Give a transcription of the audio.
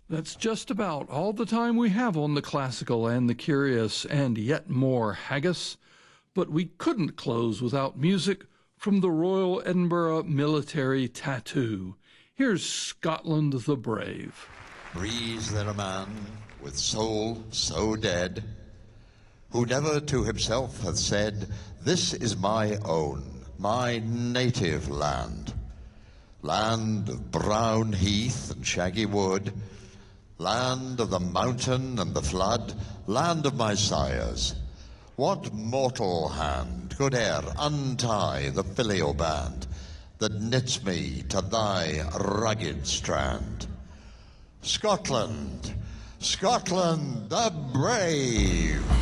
That's just about all the time we have on the classical and the curious and yet more haggis. But we couldn't close without music from the Royal Edinburgh Military Tattoo. Here's Scotland the Brave. Breathes there a man with soul so dead, who never to himself hath said, "This is my own, my native land. Land of brown heath and shaggy wood, land of the mountain and the flood, land of my sires. What mortal hand could e'er untie the filial band that knits me to thy rugged strand? Scotland, Scotland the brave!"